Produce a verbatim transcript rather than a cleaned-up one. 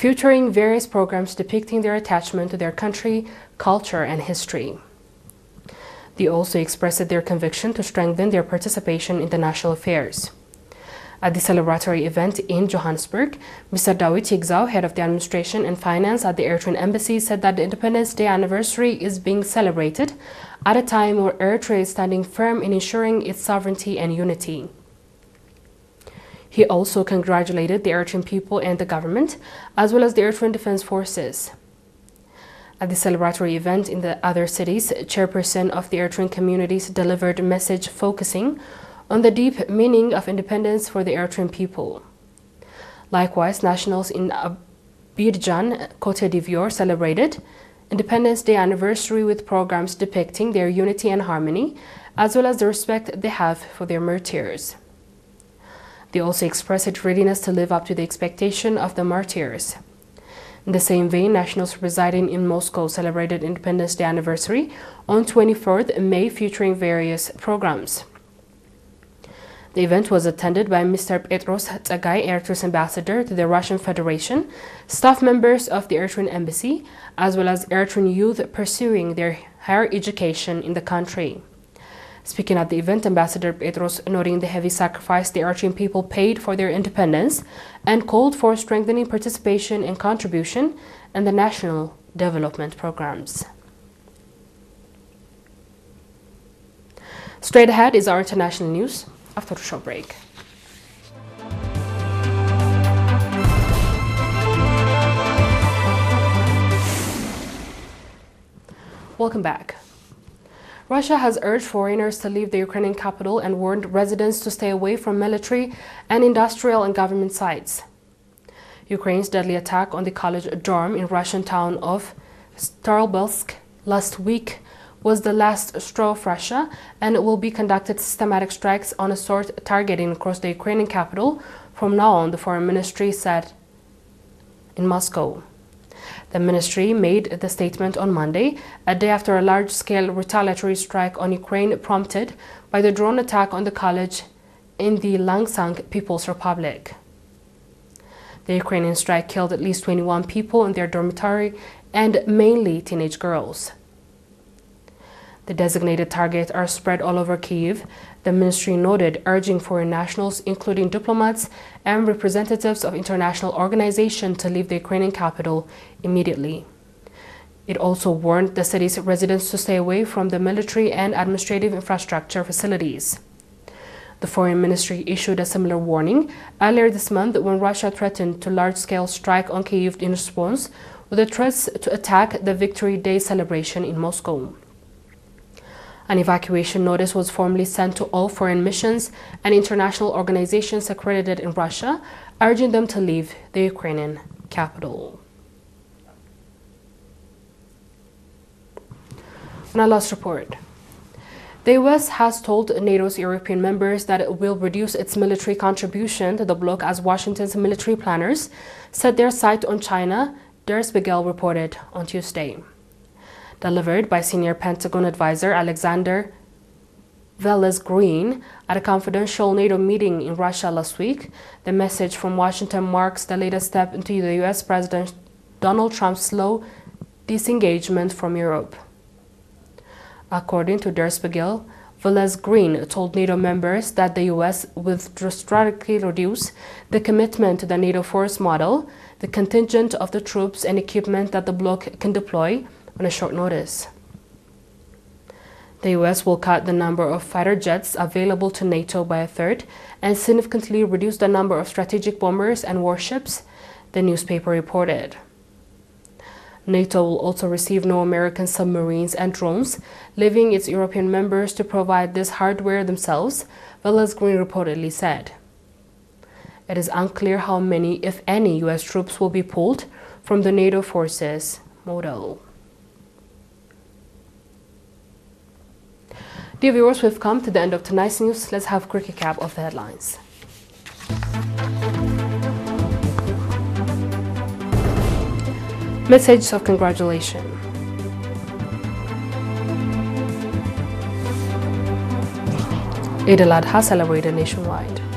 featuring various programs depicting their attachment to their country, culture, and history. They also expressed their conviction to strengthen their participation in international affairs. At the celebratory event in Johannesburg, Mister Dawit Yigzau, head of the administration and finance at the Eritrean embassy, said that the Independence Day anniversary is being celebrated at a time where Eritrea is standing firm in ensuring its sovereignty and unity. He also congratulated the Eritrean people and the government, as well as the Eritrean Defense Forces. At the celebratory event in the other cities, chairperson of the Eritrean communities delivered a message focusing on the deep meaning of independence for the Eritrean people. Likewise, nationals in Abidjan, Cote d'Ivoire, celebrated Independence Day anniversary with programs depicting their unity and harmony, as well as the respect they have for their martyrs. They also expressed readiness to live up to the expectation of the martyrs. In the same vein, nationals residing in Moscow celebrated Independence Day anniversary on twenty-fourth May, featuring various programs. The event was attended by Mister Petros Tsagai, Eritrea's ambassador to the Russian Federation, staff members of the Eritrean embassy, as well as Eritrean youth pursuing their higher education in the country. Speaking at the event, Ambassador Petros noting the heavy sacrifice the Eritrean people paid for their independence and called for strengthening participation and contribution in the national development programs. Straight ahead is our international news after a short break. Welcome back. Russia has urged foreigners to leave the Ukrainian capital and warned residents to stay away from military and industrial and government sites. Ukraine's deadly attack on the college dorm in Russian town of Starobelsk last week was the last straw of Russia, and it will be conducted systematic strikes on a sort targeting across the Ukrainian capital from now on, the foreign ministry said in Moscow. The ministry made the statement on Monday, a day after a large-scale retaliatory strike on Ukraine prompted by the drone attack on the college in the Langsang People's Republic. The Ukrainian strike killed at least twenty-one people in their dormitory, and mainly teenage girls. The designated targets are spread all over Kyiv, the ministry noted, urging foreign nationals, including diplomats and representatives of international organizations, to leave the Ukrainian capital immediately. It also warned the city's residents to stay away from the military and administrative infrastructure facilities. The foreign ministry issued a similar warning earlier this month when Russia threatened to large-scale strike on Kyiv in response with the threats to attack the Victory Day celebration in Moscow. An evacuation notice was formally sent to all foreign missions and international organizations accredited in Russia, urging them to leave the Ukrainian capital. On our last report, the U S has told NATO's European members that it will reduce its military contribution to the bloc as Washington's military planners set their sight on China, Der Spiegel reported on Tuesday. Delivered by senior Pentagon advisor Alexander Vélez-Green at a confidential NATO meeting in Russia last week, the message from Washington marks the latest step into the U S President Donald Trump's slow disengagement from Europe. According to Der Spiegel, Vélez-Green told NATO members that the U S would drastically reduce the commitment to the NATO force model, the contingent of the troops and equipment that the bloc can deploy on a short notice. The U S will cut the number of fighter jets available to NATO by a third and significantly reduce the number of strategic bombers and warships, the newspaper reported. NATO will also receive no American submarines and drones, leaving its European members to provide this hardware themselves, Vélez-Green reportedly said. It is unclear how many, if any, U S troops will be pulled from the NATO forces model. Dear viewers, we've come to the end of tonight's news. Let's have a quick recap of the headlines. Message of congratulation. Eid al-Adha celebrated nationwide.